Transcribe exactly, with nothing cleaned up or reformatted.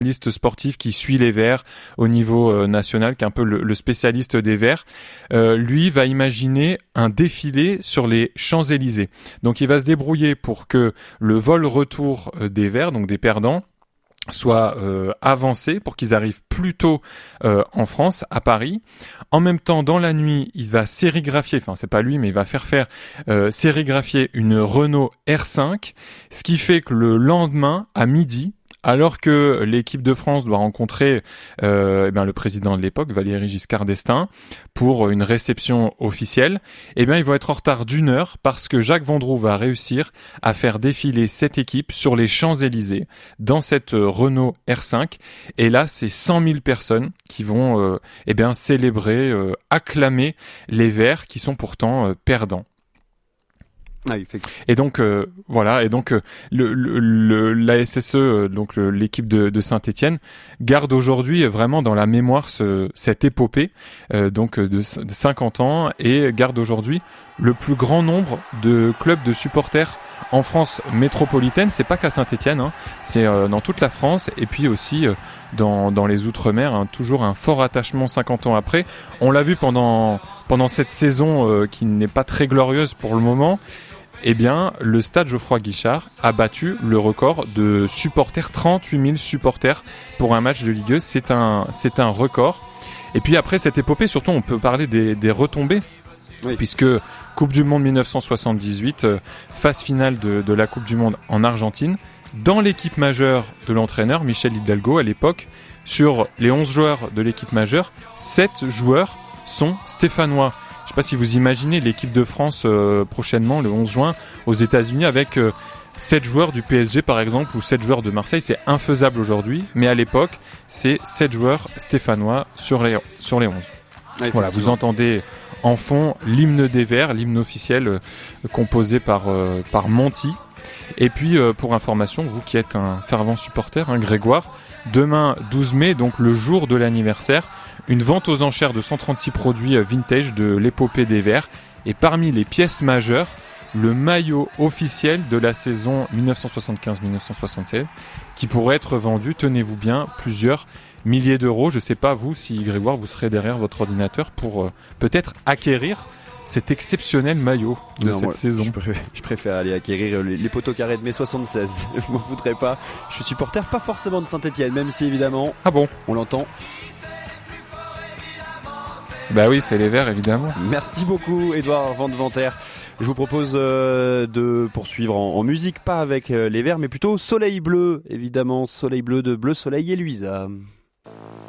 journaliste sportif qui suit les Verts au niveau euh, national, qui est un peu le, le spécialiste des Verts, euh, lui va imaginer un défilé sur les Champs-Élysées. Donc il va se débrouiller pour que le vol-retour euh, des Verts, donc des perdants, soit euh, avancé pour qu'ils arrivent plus tôt euh, en France, à Paris. En même temps, dans la nuit, il va sérigraphier, enfin c'est pas lui, mais il va faire faire euh, sérigraphier une Renault R cinq, ce qui fait que le lendemain, à midi, alors que l'équipe de France doit rencontrer euh, eh bien, le président de l'époque, Valéry Giscard d'Estaing, pour une réception officielle, eh bien, ils vont être en retard d'une heure parce que Jacques Vendroux va réussir à faire défiler cette équipe sur les Champs-Élysées dans cette Renault R cinq. Et là, c'est cent mille personnes qui vont euh, eh bien, célébrer, euh, acclamer les Verts qui sont pourtant euh, perdants. Ah, il fait... Et donc euh, voilà, et donc euh, le, le, le la S S E, euh, donc le, l'équipe de, de Saint-Étienne, garde aujourd'hui vraiment dans la mémoire ce, cette épopée euh, donc de, de cinquante ans, et garde aujourd'hui le plus grand nombre de clubs de supporters en France métropolitaine. C'est pas qu'à Saint-Étienne, hein, c'est euh, dans toute la France, et puis aussi euh, dans dans les Outre-mer, hein, toujours un fort attachement cinquante ans après. On l'a vu pendant pendant cette saison euh, qui n'est pas très glorieuse pour le moment. Eh bien, le stade Geoffroy-Guichard a battu le record de supporters, trente-huit mille supporters pour un match de Ligue un. C'est un, c'est un record. Et puis après cette épopée, surtout, on peut parler des, des retombées. Oui. Puisque Coupe du Monde dix-neuf cent soixante-dix-huit, euh, phase finale de, de la Coupe du Monde en Argentine, dans l'équipe majeure de l'entraîneur, Michel Hidalgo, à l'époque, sur les onze joueurs de l'équipe majeure, sept joueurs sont stéphanois. Je ne sais pas si vous imaginez l'équipe de France euh, prochainement, le onze juin, aux États-Unis, avec euh, sept joueurs du P S G par exemple, ou sept joueurs de Marseille. C'est infaisable aujourd'hui, mais à l'époque, c'est sept joueurs stéphanois sur les, sur les onze. Ah, voilà, vous entendez en fond l'hymne des Verts, l'hymne officiel euh, composé par, euh, par Monty. Et puis, euh, pour information, vous qui êtes un fervent supporter, hein, Grégoire, demain douze mai, donc le jour de l'anniversaire, une vente aux enchères de cent trente-six produits vintage de l'épopée des Verts. Et parmi les pièces majeures, le maillot officiel de la saison dix-neuf cent soixante-quinze dix-neuf cent soixante-seize, qui pourrait être vendu, tenez-vous bien, plusieurs milliers d'euros. Je ne sais pas, vous, si Grégoire, vous serez derrière votre ordinateur pour euh, peut-être acquérir cet exceptionnel maillot de non, cette moi, saison. Je préfère, je préfère aller acquérir les, les poteaux carrés de mai soixante-seize. Je m'en voudrais pas. Je suis supporter pas forcément de Saint-Étienne, même si évidemment, ah bon, on l'entend. Bah oui, c'est les Verts évidemment. Merci beaucoup Édouard Van Deventer. Je vous propose euh, de poursuivre en, en musique, pas avec euh, les Verts, mais plutôt Soleil Bleu, évidemment, Soleil Bleu de Bleu Soleil et Louisa.